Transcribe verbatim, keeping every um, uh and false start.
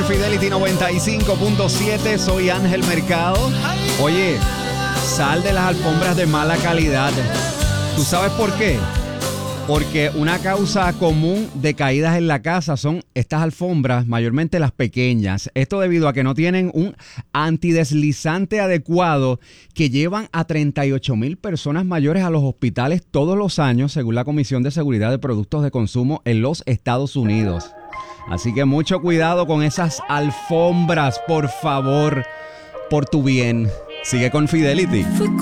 por Fidelity noventa y cinco punto siete. Soy Ángel Mercado. Oye, sal de las alfombras de mala calidad. ¿Tú sabes por qué? Porque una causa común de caídas en la casa son estas alfombras, mayormente las pequeñas. Esto debido a que no tienen un antideslizante adecuado, que llevan a treinta y ocho mil personas mayores a los hospitales todos los años, según la Comisión de Seguridad de Productos de Consumo en los Estados Unidos. Así que mucho cuidado con esas alfombras, por favor, por tu bien. Sigue con Fidelity.